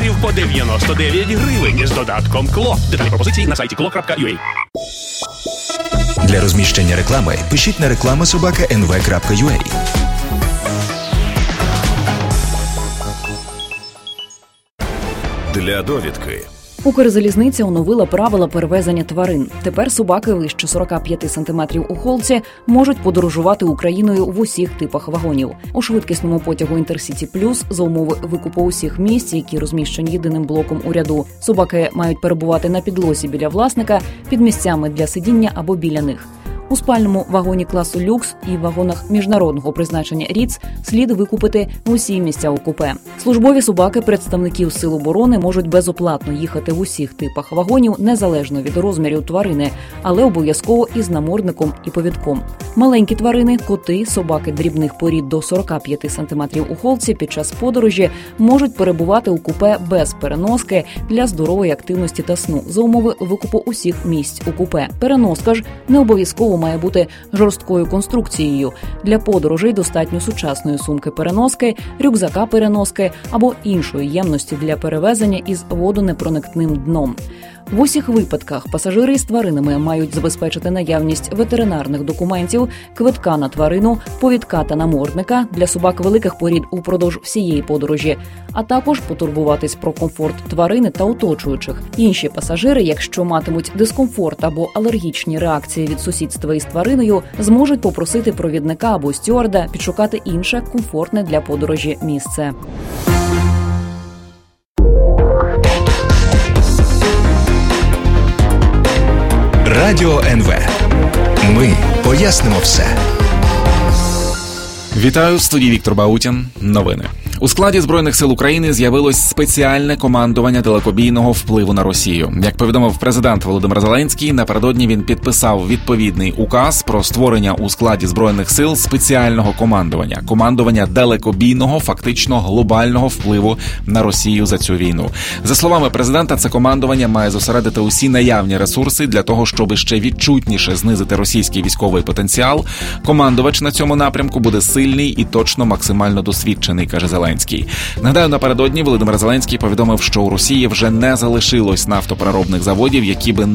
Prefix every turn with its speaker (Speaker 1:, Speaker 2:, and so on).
Speaker 1: доларів по 99 гривень з додатком КЛО. Детальні пропозиції на сайті klo.ua.
Speaker 2: Для розміщення реклами пишіть на reklama@nv.ua.
Speaker 3: Для довідки.
Speaker 4: Укрзалізниця оновила правила перевезення тварин. Тепер собаки вище 45 сантиметрів у холці можуть подорожувати Україною в усіх типах вагонів. У швидкісному потягу «Інтерсіті Плюс» за умови викупу усіх місць, які розміщені єдиним блоком у ряду, собаки мають перебувати на підлозі біля власника, під місцями для сидіння або біля них. У спальному вагоні класу «Люкс» і вагонах міжнародного призначення «Ріц» слід викупити усі місця у купе. Службові собаки представників Сил оборони можуть безоплатно їхати в усіх типах вагонів, незалежно від розмірів тварини, але обов'язково із намордником і повідком. Маленькі тварини, коти, собаки дрібних порід до 45 сантиметрів у холці під час подорожі можуть перебувати у купе без переноски для здорової активності та сну за умови викупу усіх місць у купе. Переноска ж не обов'язково має бути жорсткою конструкцією. Для подорожей достатньо сучасної сумки-переноски, рюкзака-переноски або іншої ємності для перевезення із водонепроникним дном. В усіх випадках пасажири з тваринами мають забезпечити наявність ветеринарних документів, квитка на тварину, повідка та намордника для собак великих порід упродовж всієї подорожі, а також потурбуватись про комфорт тварини та оточуючих. Інші пасажири, якщо матимуть дискомфорт або алергічні реакції від сусідства із твариною, зможуть попросити провідника або стюарда підшукати інше комфортне для подорожі місце.
Speaker 2: Радіо НВ. Ми пояснимо все.
Speaker 5: Вітаю, в студії Віктор Баутін. Новини. У складі Збройних сил України з'явилось спеціальне командування далекобійного впливу на Росію. Як повідомив президент Володимир Зеленський, напередодні він підписав відповідний указ про створення у складі Збройних сил спеціального командування далекобійного, фактично глобального впливу на Росію за цю війну. За словами президента, це командування має зосередити усі наявні ресурси для того, щоб ще відчутніше знизити російський військовий потенціал. Командувач на цьому напрямку буде сильний і точно максимально досвідчений, каже Зеленський. Нагадаю, напередодні Володимир Зеленський повідомив, що у Росії вже не залишилось нафтопереробних заводів, які би